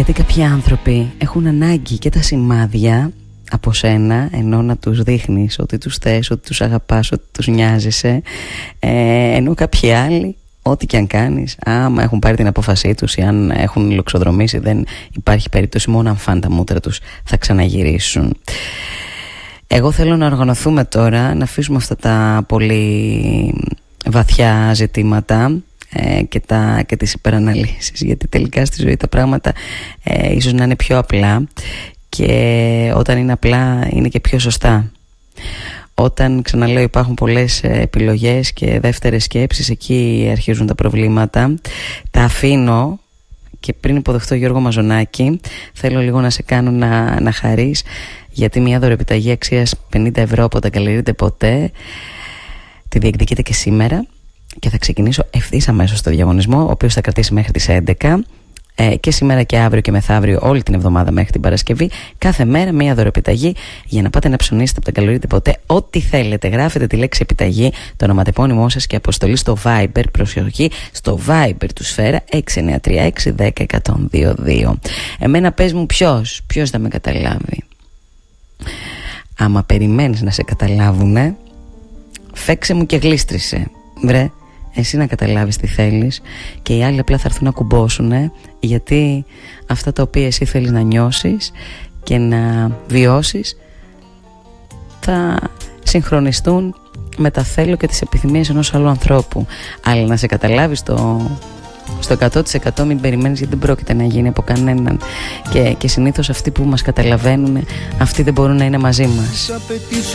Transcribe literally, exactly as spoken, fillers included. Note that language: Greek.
Γιατί κάποιοι άνθρωποι έχουν ανάγκη και τα σημάδια από σένα, ενώ να τους δείχνεις ότι τους θες, ότι τους αγαπάς, ότι τους νοιάζεσαι, ε, ενώ κάποιοι άλλοι, ό,τι και αν κάνεις, άμα έχουν πάρει την απόφασή τους ή αν έχουν λοξοδρομήσει, δεν υπάρχει περίπτωση, μόνο αν φάνε τα μούτρα τους θα ξαναγυρίσουν. Εγώ θέλω να οργανωθούμε τώρα, να αφήσουμε αυτά τα πολύ βαθιά ζητήματα ε, και, τα, και τις υπεραναλύσεις, γιατί τελικά στη ζωή τα πράγματα ε, ίσως να είναι πιο απλά, και όταν είναι απλά είναι και πιο σωστά. Όταν, ξαναλέω, υπάρχουν πολλές επιλογές και δεύτερες σκέψεις, εκεί αρχίζουν τα προβλήματα. Τα αφήνω. Και πριν υποδεχτώ Γιώργο Μαζονάκη, θέλω λίγο να σε κάνω να, να χαρείς, γιατί μια δωρεοπιταγή αξίας πενήντα ευρώ από τα Καλερίντε Ποτέ τη διεκδικείτε και σήμερα, και θα ξεκινήσω ευθύς αμέσως στο διαγωνισμό, ο οποίος θα κρατήσει μέχρι τις έντεκα. Ε, και σήμερα και αύριο και μεθαύριο, όλη την εβδομάδα μέχρι την Παρασκευή, κάθε μέρα μία δωρεοπιταγή για να πάτε να ψωνίσετε από τα Καλορείτε Ποτέ ό,τι θέλετε. Γράφετε τη λέξη επιταγή, το ονοματεπώνυμό σας και αποστολή στο Viber. Προσοχή, στο Viber του Σφαίρα έξι εννιά τρία έξι δέκα εκατόν είκοσι δύο. Εμένα πες μου ποιος, ποιος θα με καταλάβει. Άμα περιμένεις να σε καταλάβουνε, φέξε μου και γλίστρισε, βρε. Εσύ να καταλάβεις τι θέλεις και οι άλλοι απλά θα έρθουν να κουμπώσουνε, γιατί αυτά τα οποία εσύ θέλεις να νιώσεις και να βιώσεις θα συγχρονιστούν με τα θέλω και τις επιθυμίες ενός άλλου ανθρώπου. Αλλά να σε καταλάβεις στο, στο εκατό τοις εκατό μην περιμένεις, γιατί δεν πρόκειται να γίνει από κανέναν, και, και συνήθως αυτοί που μας καταλαβαίνουν, αυτοί δεν μπορούν να είναι μαζί μας.